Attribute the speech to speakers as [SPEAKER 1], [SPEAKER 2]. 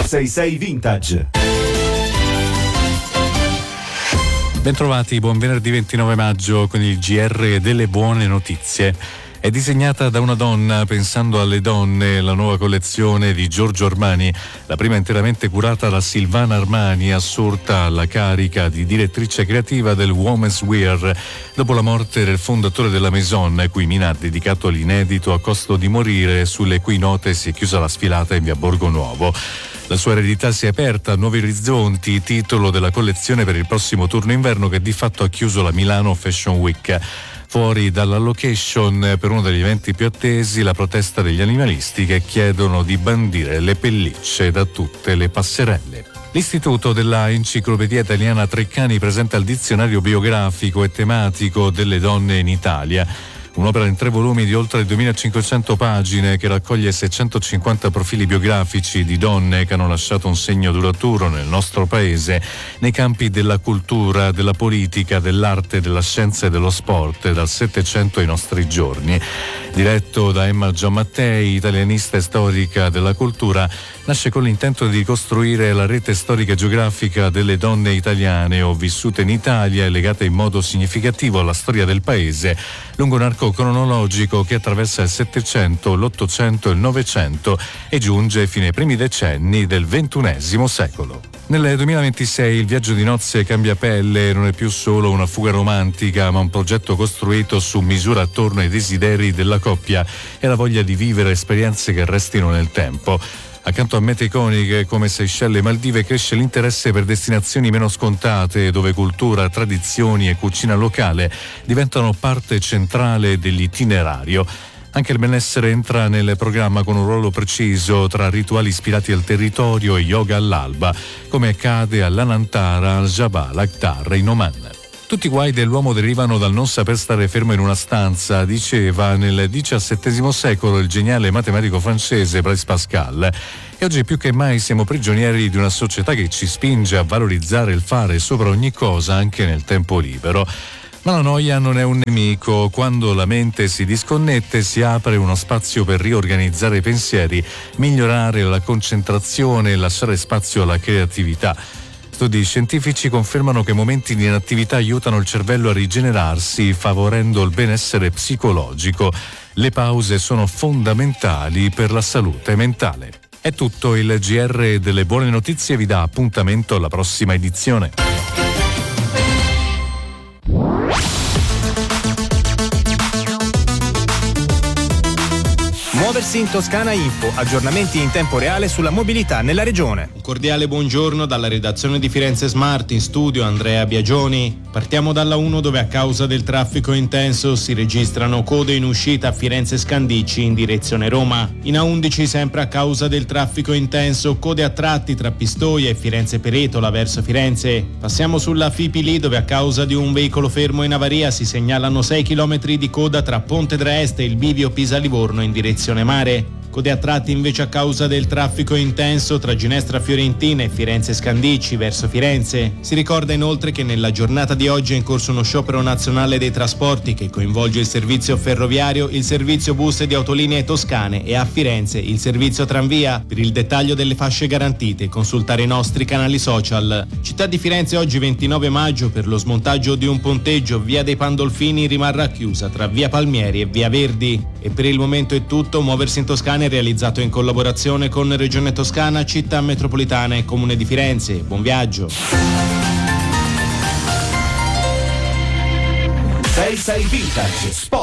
[SPEAKER 1] 666 Vintage.
[SPEAKER 2] Bentrovati, buon venerdì 29 maggio con il GR delle buone notizie. È disegnata da una donna pensando alle donne, la nuova collezione di Giorgio Armani, la prima interamente curata da Silvana Armani, assurta alla carica di direttrice creativa del Women's Wear dopo la morte del fondatore della Maison, cui Mina ha dedicato l'inedito A costo di morire, sulle cui note si è chiusa la sfilata in via Borgo Nuovo. La sua eredità si è aperta a nuovi orizzonti, titolo della collezione per il prossimo turno inverno che di fatto ha chiuso la Milano Fashion Week. Fuori dalla location, per uno degli eventi più attesi, la protesta degli animalisti che chiedono di bandire le pellicce da tutte le passerelle. L'Istituto della Enciclopedia Italiana Treccani presenta il dizionario biografico e tematico delle donne in Italia. Un'opera in 3 volumi di oltre 2500 pagine che raccoglie 650 profili biografici di donne che hanno lasciato un segno duraturo nel nostro paese nei campi della cultura, della politica, dell'arte, della scienza e dello sport dal Settecento ai nostri giorni. Diretto da Emma Giammattei, italianista e storica della cultura, nasce con l'intento di ricostruire la rete storica e geografica delle donne italiane o vissute in Italia e legate in modo significativo alla storia del paese lungo un arco cronologico che attraversa il Settecento, l'Ottocento e il Novecento e giunge fino ai primi decenni del XXI secolo. Nel 2026 il viaggio di nozze cambia pelle, non è più solo una fuga romantica, ma un progetto costruito su misura attorno ai desideri della coppia e la voglia di vivere esperienze che restino nel tempo. Accanto a mete iconiche come Seychelles e Maldive cresce l'interesse per destinazioni meno scontate, dove cultura, tradizioni e cucina locale diventano parte centrale dell'itinerario. Anche il benessere entra nel programma con un ruolo preciso tra rituali ispirati al territorio e yoga all'alba, come accade all'Anantara, al Jabal Akhtar in Oman. Tutti i guai dell'uomo derivano dal non saper stare fermo in una stanza, diceva nel XVII secolo il geniale matematico francese Blaise Pascal. E oggi più che mai siamo prigionieri di una società che ci spinge a valorizzare il fare sopra ogni cosa anche nel tempo libero. Ma la noia non è un nemico. Quando la mente si disconnette si apre uno spazio per riorganizzare i pensieri, migliorare la concentrazione e lasciare spazio alla creatività. Studi scientifici confermano che momenti di inattività aiutano il cervello a rigenerarsi, favorendo il benessere psicologico. Le pause sono fondamentali per la salute mentale. È tutto, il GR delle buone notizie vi dà appuntamento alla prossima edizione.
[SPEAKER 3] Muoversi in Toscana Info, aggiornamenti in tempo reale sulla mobilità nella regione.
[SPEAKER 4] Un cordiale buongiorno dalla redazione di Firenze Smart, in studio Andrea Biagioni. Partiamo dalla 1 dove a causa del traffico intenso si registrano code in uscita a Firenze Scandicci in direzione Roma. In A11 sempre a causa del traffico intenso, code a tratti tra Pistoia e Firenze Peretola verso Firenze. Passiamo sulla Fipili dove a causa di un veicolo fermo in avaria si segnalano 6 km di coda tra Ponte Draeste e il bivio Pisa-Livorno in direzione mare. Code a tratti invece a causa del traffico intenso tra Ginestra Fiorentina e Firenze Scandicci verso Firenze. Si ricorda inoltre che nella giornata di oggi è in corso uno sciopero nazionale dei trasporti che coinvolge il servizio ferroviario, il servizio bus di autolinee toscane e a Firenze il servizio tranvia. Per il dettaglio delle fasce garantite consultare i nostri canali social. Città di Firenze oggi 29 maggio per lo smontaggio di un ponteggio, via dei Pandolfini rimarrà chiusa tra via Palmieri e via Verdi. E per il momento è tutto. Muoversi in Toscana è realizzato in collaborazione con Regione Toscana, Città Metropolitana e Comune di Firenze. Buon viaggio.
[SPEAKER 1] 666 Vintage.